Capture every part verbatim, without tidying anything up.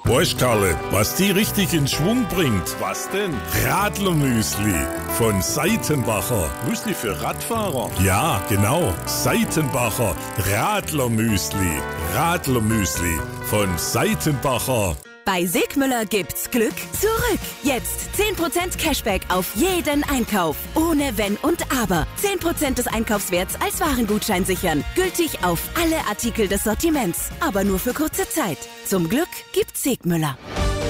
Weißt Karle, was die richtig in Schwung bringt? Was denn? Radlermüsli von Seitenbacher. Müsli für Radfahrer? Ja, genau. Seitenbacher Radlermüsli. Radlermüsli von Seitenbacher. Bei Sigmüller gibt's Glück zurück. Jetzt zehn Prozent Cashback auf jeden Einkauf. Ohne Wenn und Aber. zehn Prozent des Einkaufswerts als Warengutschein sichern. Gültig auf alle Artikel des Sortiments. Aber nur für kurze Zeit. Zum Glück gibt's Sigmüller.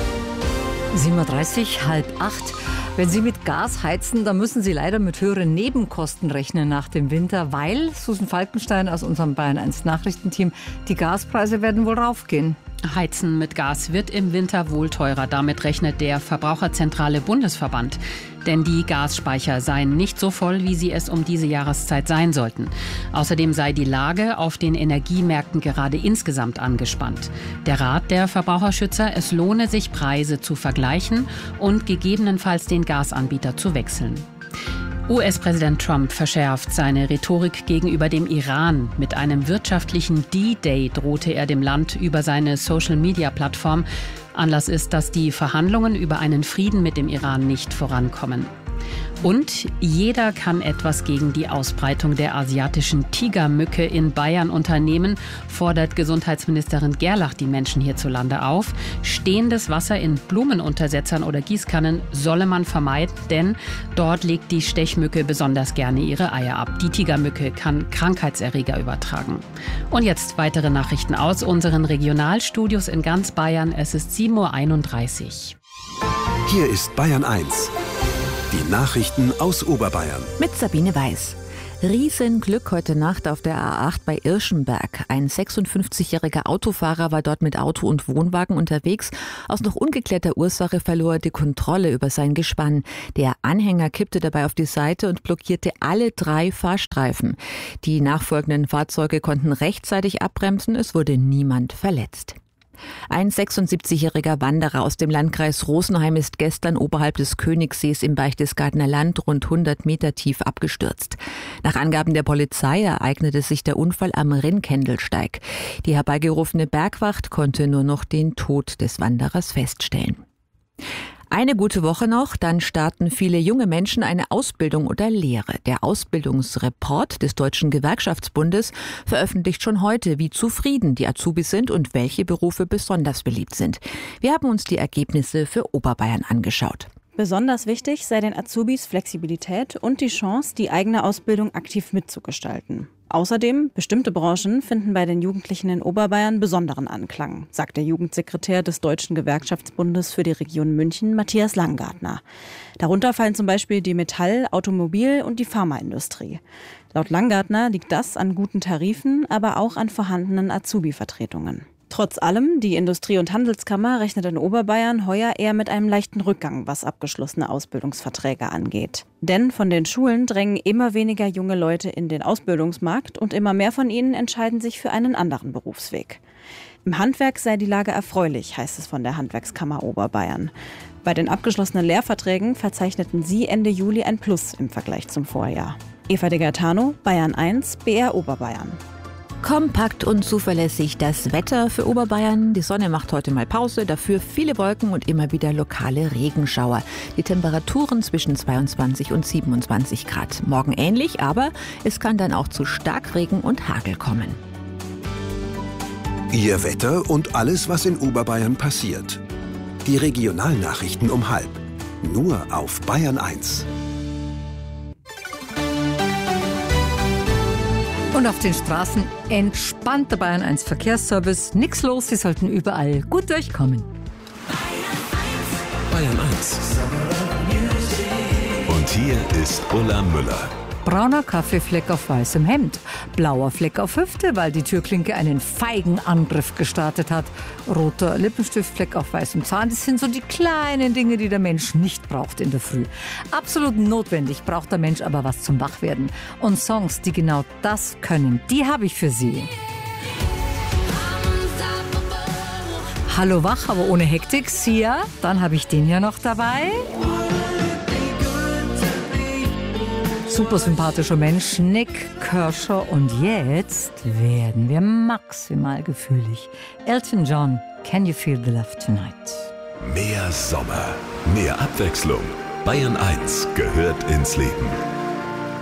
sieben Uhr dreißig, halb acht. Wenn Sie mit Gas heizen, dann müssen Sie leider mit höheren Nebenkosten rechnen nach dem Winter, weil, Susan Falkenstein aus unserem Bayern eins Nachrichtenteam, die Gaspreise werden wohl raufgehen. Heizen mit Gas wird im Winter wohl teurer. Damit rechnet der Verbraucherzentrale Bundesverband. Denn die Gasspeicher seien nicht so voll, wie sie es um diese Jahreszeit sein sollten. Außerdem sei die Lage auf den Energiemärkten gerade insgesamt angespannt. Der Rat der Verbraucherschützer, es lohne sich, Preise zu vergleichen und gegebenenfalls den Gasanbieter zu wechseln. U S-Präsident Trump verschärft seine Rhetorik gegenüber dem Iran. Mit einem wirtschaftlichen D-Day drohte er dem Land über seine Social-Media-Plattform. Anlass ist, dass die Verhandlungen über einen Frieden mit dem Iran nicht vorankommen. Und jeder kann etwas gegen die Ausbreitung der asiatischen Tigermücke in Bayern unternehmen, fordert Gesundheitsministerin Gerlach die Menschen hierzulande auf. Stehendes Wasser in Blumenuntersetzern oder Gießkannen solle man vermeiden, denn dort legt die Stechmücke besonders gerne ihre Eier ab. Die Tigermücke kann Krankheitserreger übertragen. Und jetzt weitere Nachrichten aus unseren Regionalstudios in ganz Bayern. Es ist sieben Uhr einunddreißig. Hier ist Bayern eins. Die Nachrichten aus Oberbayern. Mit Sabine Weiß. Riesenglück heute Nacht auf der A acht bei Irschenberg. Ein sechsundfünfzigjähriger Autofahrer war dort mit Auto und Wohnwagen unterwegs. Aus noch ungeklärter Ursache verlor er die Kontrolle über sein Gespann. Der Anhänger kippte dabei auf die Seite und blockierte alle drei Fahrstreifen. Die nachfolgenden Fahrzeuge konnten rechtzeitig abbremsen. Es wurde niemand verletzt. Ein sechsundsiebzigjähriger Wanderer aus dem Landkreis Rosenheim ist gestern oberhalb des Königssees im Berchtesgadener Land rund hundert Meter tief abgestürzt. Nach Angaben der Polizei ereignete sich der Unfall am Rinnkendelsteig. Die herbeigerufene Bergwacht konnte nur noch den Tod des Wanderers feststellen. Eine gute Woche noch, dann starten viele junge Menschen eine Ausbildung oder Lehre. Der Ausbildungsreport des Deutschen Gewerkschaftsbundes veröffentlicht schon heute, wie zufrieden die Azubis sind und welche Berufe besonders beliebt sind. Wir haben uns die Ergebnisse für Oberbayern angeschaut. Besonders wichtig sei den Azubis Flexibilität und die Chance, die eigene Ausbildung aktiv mitzugestalten. Außerdem, bestimmte Branchen finden bei den Jugendlichen in Oberbayern besonderen Anklang, sagt der Jugendsekretär des Deutschen Gewerkschaftsbundes für die Region München, Matthias Langgartner. Darunter fallen zum Beispiel die Metall-, Automobil- und die Pharmaindustrie. Laut Langgartner liegt das an guten Tarifen, aber auch an vorhandenen Azubi-Vertretungen. Trotz allem, die Industrie- und Handelskammer rechnet in Oberbayern heuer eher mit einem leichten Rückgang, was abgeschlossene Ausbildungsverträge angeht. Denn von den Schulen drängen immer weniger junge Leute in den Ausbildungsmarkt und immer mehr von ihnen entscheiden sich für einen anderen Berufsweg. Im Handwerk sei die Lage erfreulich, heißt es von der Handwerkskammer Oberbayern. Bei den abgeschlossenen Lehrverträgen verzeichneten sie Ende Juli ein Plus im Vergleich zum Vorjahr. Eva de Gaetano, Bayern eins, B R Oberbayern. Kompakt und zuverlässig das Wetter für Oberbayern. Die Sonne macht heute mal Pause, dafür viele Wolken und immer wieder lokale Regenschauer. Die Temperaturen zwischen zweiundzwanzig und siebenundzwanzig Grad. Morgen ähnlich, aber es kann dann auch zu Starkregen und Hagel kommen. Ihr Wetter und alles, was in Oberbayern passiert. Die Regionalnachrichten um halb. Nur auf Bayern eins. Und auf den Straßen entspannter Bayern eins Verkehrsservice. Nix los, Sie sollten überall gut durchkommen. Bayern eins. Und hier ist Ulla Müller. Brauner Kaffeefleck auf weißem Hemd. Blauer Fleck auf Hüfte, weil die Türklinke einen feigen Angriff gestartet hat. Roter Lippenstiftfleck auf weißem Zahn. Das sind so die kleinen Dinge, die der Mensch nicht braucht in der Früh. Absolut notwendig braucht der Mensch aber was zum Wachwerden. Und Songs, die genau das können, die habe ich für Sie. Hallo wach, aber ohne Hektik. Sia, dann habe ich den hier noch dabei. Super sympathischer Mensch, Nick Kershaw. Und jetzt werden wir maximal gefühlig. Elton John, Can You Feel the Love Tonight? Mehr Sommer, mehr Abwechslung. Bayern eins gehört ins Leben.